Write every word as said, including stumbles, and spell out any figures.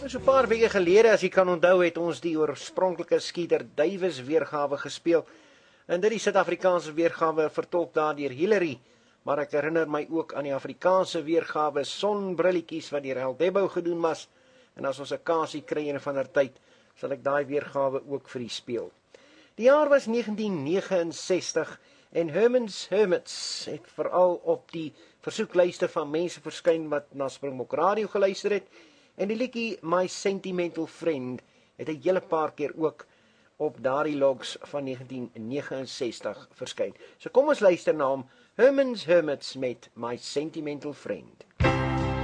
So 'n paar weke gelede, as jy kan onthou, het ons die oorspronklike Skeeter Davis weergawe gespeel. En dit die Suid-Afrikaanse weergawe vertolk daar deur Hillary, maar ek herinner my ook aan die Afrikaanse weergawe Sonbrilletjies wat deur Eldebbo gedoen was. En as ons 'n kansie kry een van der tyd, sal ek daai weergawe ook vir u speel. Die jaar was negentien negenensestig en Herman's Hermits het veral op die versoeklyste van mense verskyn wat na Springbok Radio geluister het. En die liedjie My Sentimental Friend het 'n hele paar keer ook op daardie logs van negentien negenensestig verskyn. So kom ons luister na hom, Herman's Hermits met My Sentimental Friend.